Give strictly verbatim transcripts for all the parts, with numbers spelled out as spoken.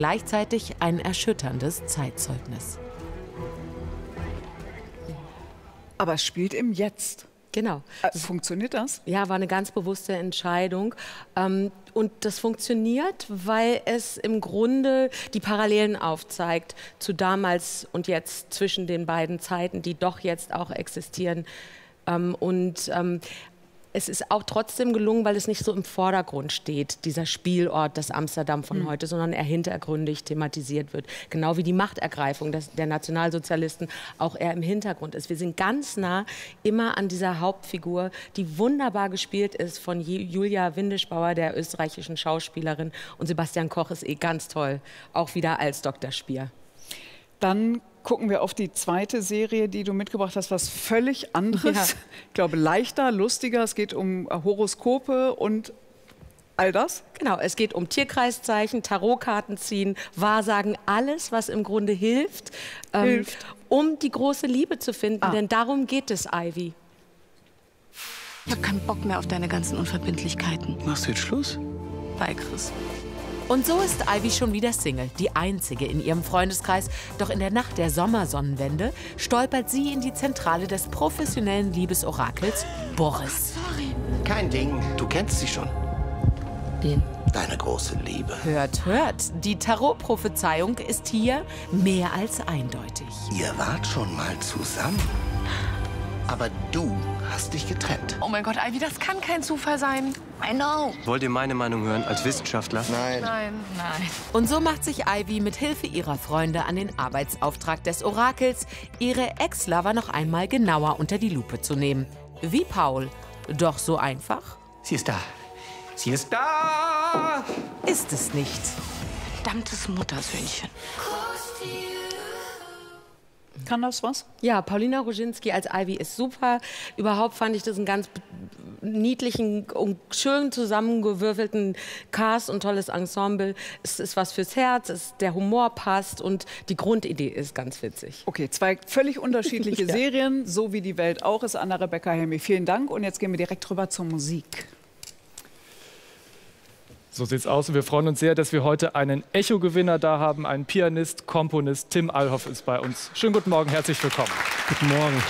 Gleichzeitig ein erschütterndes Zeitzeugnis. Aber es spielt im Jetzt. Genau. Äh, funktioniert das? Ja, war eine ganz bewusste Entscheidung. Ähm, und das funktioniert, weil es im Grunde die Parallelen aufzeigt zu damals und jetzt, zwischen den beiden Zeiten, die doch jetzt auch existieren. Ähm, und ähm, es ist auch trotzdem gelungen, weil es nicht so im Vordergrund steht, dieser Spielort, das Amsterdam von mhm. heute, sondern er hintergründig thematisiert wird. Genau wie die Machtergreifung des, der Nationalsozialisten auch eher im Hintergrund ist. Wir sind ganz nah immer an dieser Hauptfigur, die wunderbar gespielt ist von Julia Windischbauer, der österreichischen Schauspielerin. Und Sebastian Koch ist eh ganz toll, auch wieder als Doktor Spier. Dann gucken wir auf die zweite Serie, die du mitgebracht hast, was völlig anderes. Ja. Ich glaube, leichter, lustiger. Es geht um Horoskope und all das. Genau, es geht um Tierkreiszeichen, Tarotkarten ziehen, Wahrsagen, alles, was im Grunde hilft, ähm, hilft. um die große Liebe zu finden. Ah. Denn darum geht es, Ivy. Ich habe keinen Bock mehr auf deine ganzen Unverbindlichkeiten. Machst du jetzt Schluss? Bei Chris. Und so ist Ivy schon wieder Single, die einzige in ihrem Freundeskreis. Doch in der Nacht der Sommersonnenwende stolpert sie in die Zentrale des professionellen Liebesorakels Boris. Sorry. Kein Ding, du kennst sie schon. Den? Deine große Liebe. Hört, hört, die Tarot-Prophezeiung ist hier mehr als eindeutig. Ihr wart schon mal zusammen. Aber du hast dich getrennt. Oh mein Gott, Ivy, das kann kein Zufall sein. I know. Wollt ihr meine Meinung hören als Wissenschaftler? Nein. Nein, nein. Und so macht sich Ivy mit Hilfe ihrer Freunde an den Arbeitsauftrag des Orakels, ihre Ex-Lover noch einmal genauer unter die Lupe zu nehmen. Wie Paul. Doch so einfach? Sie ist da. Sie ist da! Ist es nicht. Verdammtes Muttersöhnchen. Kann das was? Ja, Paulina Roginski als Ivy ist super. Überhaupt fand ich das einen ganz niedlichen und schön zusammengewürfelten Cast und tolles Ensemble. Es ist was fürs Herz, es, der Humor passt und die Grundidee ist ganz witzig. Okay, zwei völlig unterschiedliche ja. Serien, so wie die Welt auch ist. Anna-Rebecca Helmi, vielen Dank. Und jetzt gehen wir direkt rüber zur Musik. So sieht's aus und wir freuen uns sehr, dass wir heute einen Echo-Gewinner da haben, einen Pianist, Komponist. Tim Allhoff ist bei uns. Schönen guten Morgen, herzlich willkommen. Guten Morgen.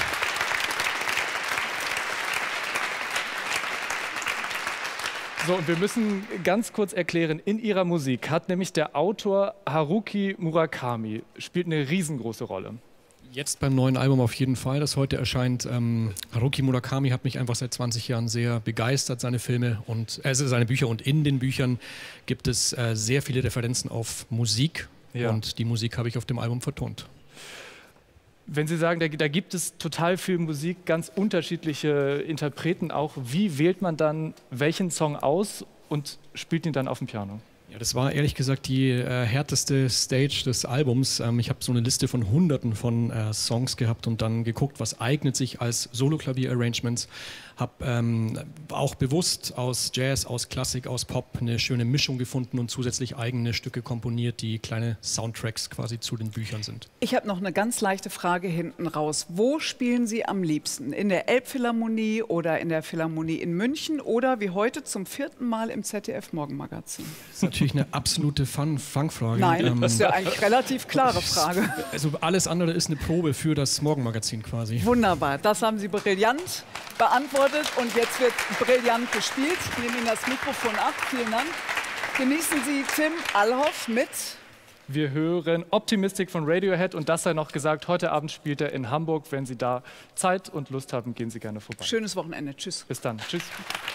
So, und wir müssen ganz kurz erklären, in Ihrer Musik hat nämlich der Autor Haruki Murakami, spielt eine riesengroße Rolle. Jetzt beim neuen Album auf jeden Fall, das heute erscheint. Ähm, Haruki Murakami hat mich einfach seit zwanzig Jahren sehr begeistert, seine Filme und äh, seine Bücher. Und in den Büchern gibt es äh, sehr viele Referenzen auf Musik. Ja. Und die Musik habe ich auf dem Album vertont. Wenn Sie sagen, da, da gibt es total viel Musik, ganz unterschiedliche Interpreten auch. Wie wählt man dann welchen Song aus und spielt ihn dann auf dem Piano? Ja, das war ehrlich gesagt die äh, härteste Stage des Albums. Ähm, ich habe so eine Liste von Hunderten von äh, Songs gehabt und dann geguckt, was eignet sich als Solo-Klavier-Arrangements. Habe ähm, auch bewusst aus Jazz, aus Klassik, aus Pop eine schöne Mischung gefunden und zusätzlich eigene Stücke komponiert, die kleine Soundtracks quasi zu den Büchern sind. Ich habe noch eine ganz leichte Frage hinten raus. Wo spielen Sie am liebsten? In der Elbphilharmonie oder in der Philharmonie in München oder wie heute zum vierten Mal im Z D F-Morgenmagazin? Das ist natürlich eine absolute Fun-Fangfrage. Nein, ähm, das ist ja eigentlich relativ klare Frage. Also alles andere ist eine Probe für das Morgenmagazin quasi. Wunderbar, das haben Sie brillant beantwortet und jetzt wird brillant gespielt. Ich nehme Ihnen das Mikrofon ab, vielen Dank. Genießen Sie Tim Allhoff mit... Wir hören Optimistic von Radiohead und das sei noch gesagt, heute Abend spielt er in Hamburg. Wenn Sie da Zeit und Lust haben, gehen Sie gerne vorbei. Schönes Wochenende, tschüss. Bis dann, tschüss.